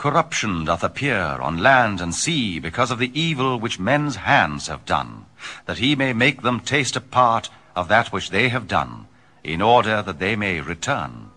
corruption doth appear on land and sea, because of the evil which men's hands have done, that he may make them taste a part of that which they have done, in order that they may return.